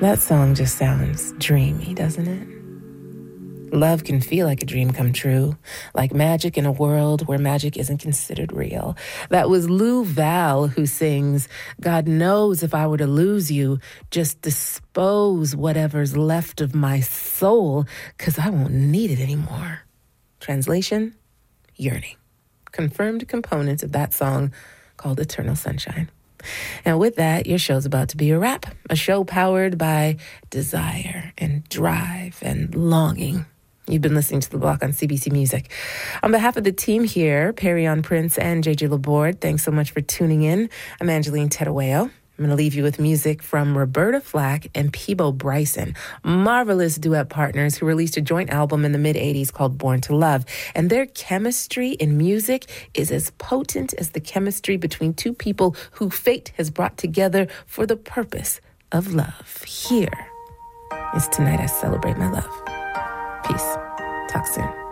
That song just sounds dreamy, doesn't it? Love can feel like a dream come true, like magic in a world where magic isn't considered real. That was Lou Val who sings, God knows if I were to lose you, just dispose whatever's left of my soul, 'cause I won't need it anymore. Translation, yearning. Confirmed components of that song called Eternal Sunshine. And with that, your show's about to be a wrap. A show powered by desire and drive and longing. You've been listening to The Block on CBC Music. On behalf of the team here, Perion Prince and JJ Laborde, thanks so much for tuning in. I'm Angeline Terueo. I'm going to leave you with music from Roberta Flack and Peebo Bryson, marvelous duet partners who released a joint album in the mid-'80s called Born to Love. And their chemistry in music is as potent as the chemistry between two people who fate has brought together for the purpose of love. Here is Tonight I Celebrate My Love. Peace. Talk soon.